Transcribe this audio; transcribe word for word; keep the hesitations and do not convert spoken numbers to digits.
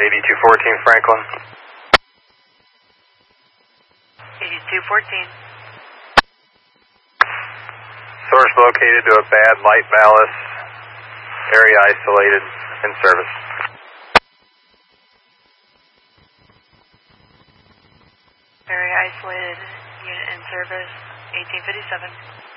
eighty-two fourteen Franklin. eighty-two fourteen. Source located to a bad light ballast. Area isolated. In service. Area isolated. Unit in service. eighteen fifty-seven.